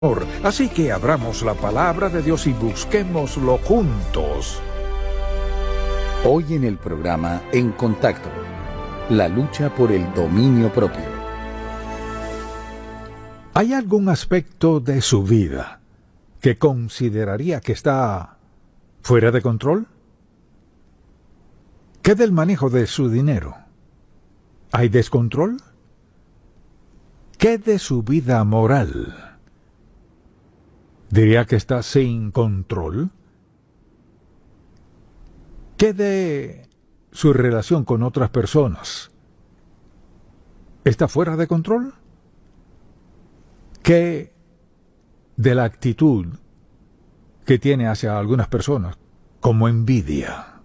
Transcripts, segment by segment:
Así que abramos la palabra de Dios y busquémoslo juntos. Hoy en el programa En Contacto, la lucha por el dominio propio. ¿Hay algún aspecto de su vida que consideraría que está fuera de control? ¿Qué del manejo de su dinero? ¿Hay descontrol? ¿Qué de su vida moral? ¿Diría que está sin control? ¿Qué de su relación con otras personas? ¿Está fuera de control? ¿Qué de la actitud que tiene hacia algunas personas, como envidia?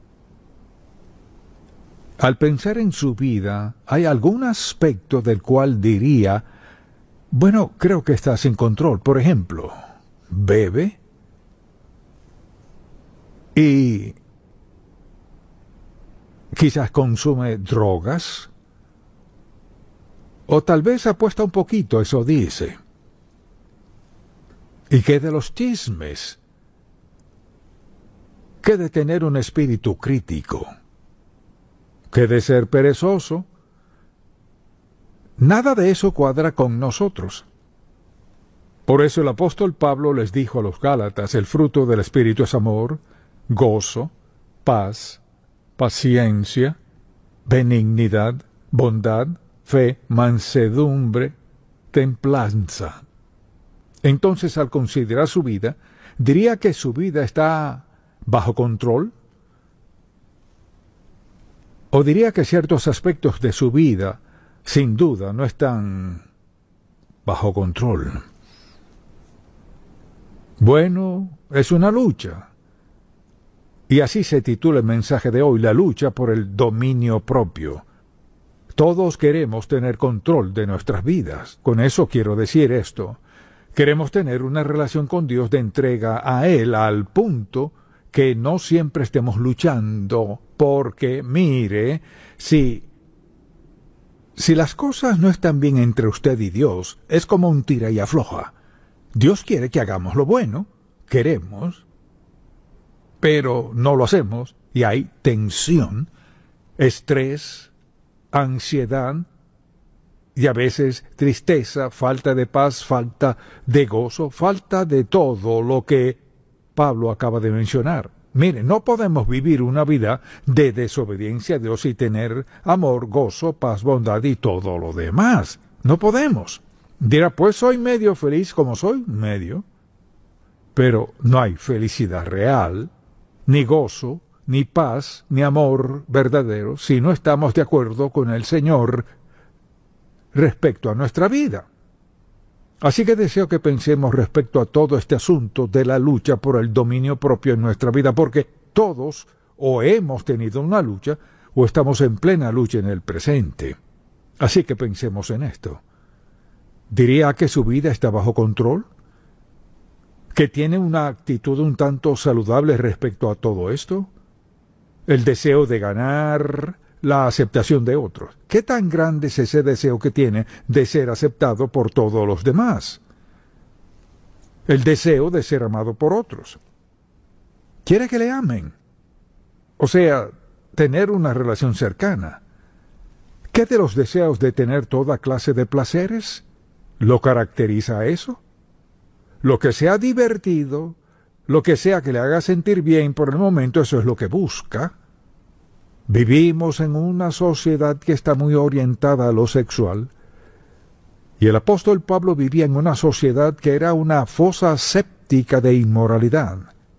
Al pensar en su vida, ¿hay algún aspecto del cual diría, bueno, creo que está sin control? Por ejemplo, bebe y quizás consume drogas, o tal vez apuesta un poquito, eso dice. ¿Y qué de los chismes? ¿Qué de tener un espíritu crítico? ¿Qué de ser perezoso? Nada de eso cuadra con nosotros. Por eso el apóstol Pablo les dijo a los Gálatas, el fruto del Espíritu es amor, gozo, paz, paciencia, benignidad, bondad, fe, mansedumbre, templanza. Entonces, al considerar su vida, ¿diría que su vida está bajo control? ¿O diría que ciertos aspectos de su vida, sin duda, no están bajo control? Bueno, es una lucha. Y así se titula el mensaje de hoy, la lucha por el dominio propio. Todos queremos tener control de nuestras vidas. Con eso quiero decir esto. Queremos tener una relación con Dios de entrega a Él al punto que no siempre estemos luchando, porque, mire, si las cosas no están bien entre usted y Dios, es como un tira y afloja. Dios quiere que hagamos lo bueno, queremos, pero no lo hacemos, y hay tensión, estrés, ansiedad, y a veces tristeza, falta de paz, falta de gozo, falta de todo lo que Pablo acaba de mencionar. Mire, no podemos vivir una vida de desobediencia a Dios y tener amor, gozo, paz, bondad y todo lo demás. No podemos. Dirá, pues soy medio feliz como soy medio. Pero no hay felicidad real, ni gozo, ni paz, ni amor verdadero si no estamos de acuerdo con el Señor respecto a nuestra vida. Así que deseo que pensemos respecto a todo este asunto de la lucha por el dominio propio en nuestra vida, porque todos o hemos tenido una lucha o estamos en plena lucha en el presente. Así que pensemos en esto. ¿Diría que su vida está bajo control? ¿Que tiene una actitud un tanto saludable respecto a todo esto? El deseo de ganar, la aceptación de otros. ¿Qué tan grande es ese deseo que tiene de ser aceptado por todos los demás? El deseo de ser amado por otros. ¿Quiere que le amen? O sea, tener una relación cercana. ¿Qué de los deseos de tener toda clase de placeres? ¿Lo caracteriza eso? Lo que sea divertido, lo que sea que le haga sentir bien por el momento, eso es lo que busca. Vivimos en una sociedad que está muy orientada a lo sexual, y el apóstol Pablo vivía en una sociedad que era una fosa séptica de inmoralidad.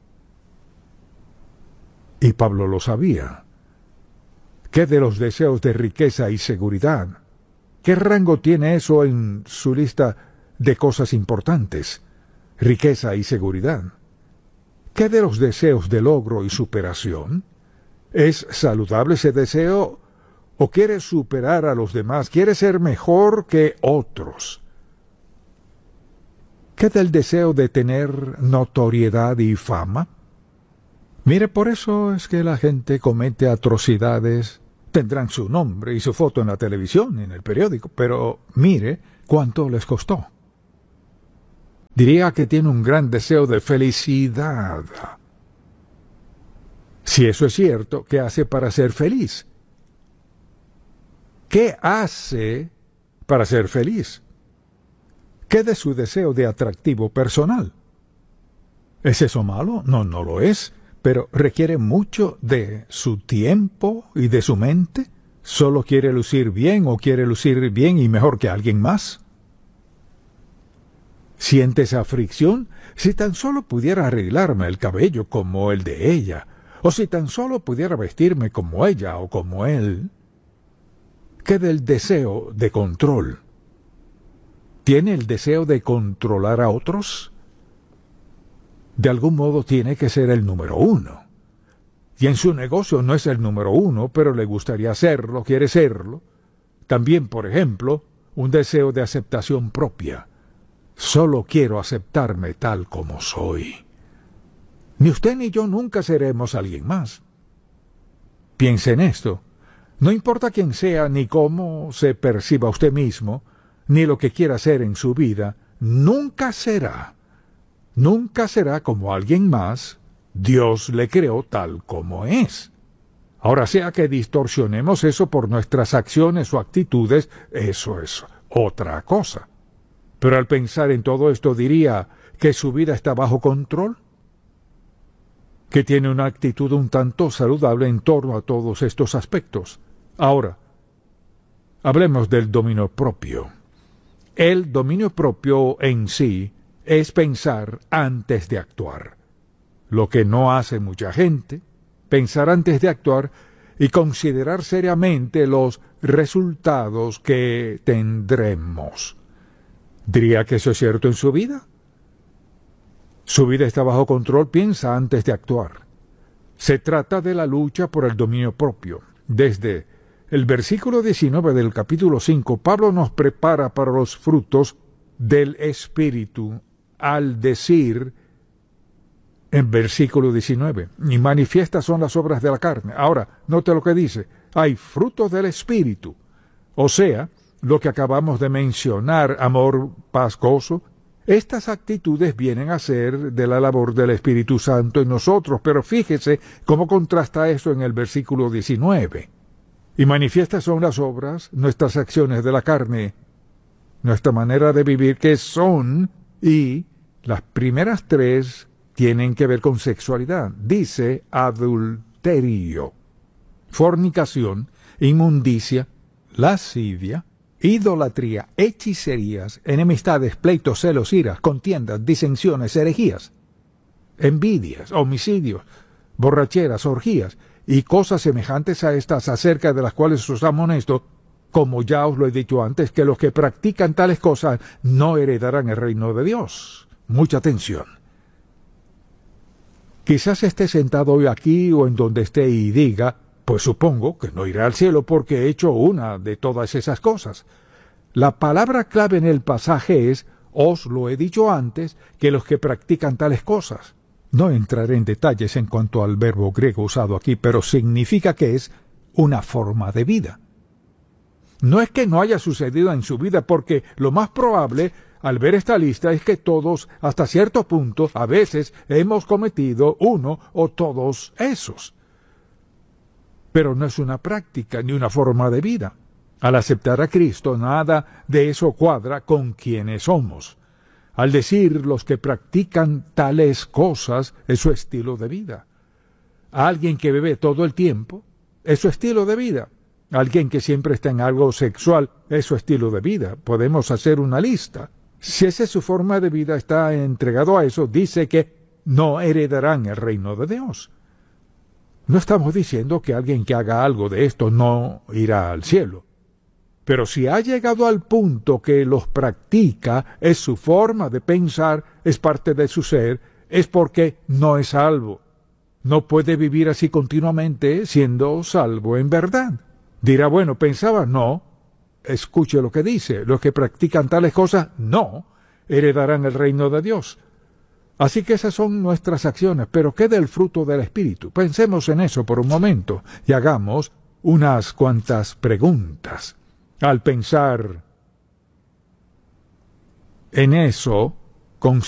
Y Pablo lo sabía. ¿Qué de los deseos de riqueza y seguridad? ¿Qué rango tiene eso en su lista de cosas importantes? Riqueza y seguridad. ¿Qué de los deseos de logro y superación? ¿Es saludable ese deseo o quiere superar a los demás? ¿Quiere ser mejor que otros? ¿Qué del deseo de tener notoriedad y fama? Mire, por eso es que la gente comete atrocidades. Tendrán su nombre y su foto en la televisión, en el periódico, pero mire cuánto les costó. Diría que tiene un gran deseo de felicidad. Si eso es cierto, ¿qué hace para ser feliz? ¿Qué hace para ser feliz? ¿Qué de su deseo de atractivo personal? ¿Es eso malo? No, no lo es, pero requiere mucho de su tiempo y de su mente. ¿Solo quiere lucir bien o quiere lucir bien y mejor que alguien más? ¿Siente esa fricción? Si tan solo pudiera arreglarme el cabello como el de ella, o si tan solo pudiera vestirme como ella o como él. ¿Qué del deseo de control? ¿Tiene el deseo de controlar a otros? De algún modo tiene que ser el número uno. Y en su negocio no es el número uno, pero le gustaría serlo, quiere serlo. También, por ejemplo, un deseo de aceptación propia. Solo quiero aceptarme tal como soy. Ni usted ni yo nunca seremos alguien más. Piense en esto. No importa quién sea, ni cómo se perciba usted mismo, ni lo que quiera hacer en su vida, nunca será como alguien más. Dios le creó tal como es. Ahora, sea que distorsionemos eso por nuestras acciones o actitudes, eso es otra cosa. Pero al pensar en todo esto diría que su vida está bajo control, que tiene una actitud un tanto saludable en torno a todos estos aspectos. Ahora, hablemos del dominio propio. El dominio propio en sí es pensar antes de actuar. Lo que no hace mucha gente, pensar antes de actuar y considerar seriamente los resultados que tendremos. ¿Diría que eso es cierto en su vida? Su vida está bajo control, piensa antes de actuar. Se trata de la lucha por el dominio propio. Desde el versículo 19 del capítulo 5, Pablo nos prepara para los frutos del Espíritu al decir en versículo 19, y manifiestas son las obras de la carne. Ahora, note lo que dice, hay frutos del Espíritu, o sea, lo que acabamos de mencionar, amor, paz, gozo. Estas actitudes vienen a ser de la labor del Espíritu Santo en nosotros, pero fíjese cómo contrasta eso en el versículo 19. Y manifiestas son las obras, nuestras acciones de la carne, nuestra manera de vivir, que son, y las primeras tres tienen que ver con sexualidad. Dice adulterio, fornicación, inmundicia, lascivia, idolatría, hechicerías, enemistades, pleitos, celos, iras, contiendas, disensiones, herejías, envidias, homicidios, borracheras, orgías y cosas semejantes a estas, acerca de las cuales os amonesto, como ya os lo he dicho antes, que los que practican tales cosas no heredarán el reino de Dios. Mucha atención. Quizás esté sentado hoy aquí o en donde esté y diga, pues supongo que no iré al cielo porque he hecho una de todas esas cosas. La palabra clave en el pasaje es, os lo he dicho antes, que los que practican tales cosas. No entraré en detalles en cuanto al verbo griego usado aquí, pero significa que es una forma de vida. No es que no haya sucedido en su vida, porque lo más probable, al ver esta lista, es que todos, hasta cierto punto, a veces hemos cometido uno o todos esos. Pero no es una práctica ni una forma de vida. Al aceptar a Cristo, nada de eso cuadra con quienes somos. Al decir los que practican tales cosas, es su estilo de vida. Alguien que bebe todo el tiempo, es su estilo de vida. Alguien que siempre está en algo sexual, es su estilo de vida. Podemos hacer una lista. Si esa es su forma de vida, está entregado a eso, dice que no heredarán el reino de Dios. No estamos diciendo que alguien que haga algo de esto no irá al cielo. Pero si ha llegado al punto que los practica, es su forma de pensar, es parte de su ser, es porque no es salvo. No puede vivir así continuamente siendo salvo en verdad. Dirá, bueno, pensaba, no. Escuche lo que dice, los que practican tales cosas no heredarán el reino de Dios. Así que esas son nuestras acciones, pero ¿qué del fruto del Espíritu? Pensemos en eso por un momento y hagamos unas cuantas preguntas. Al pensar en eso,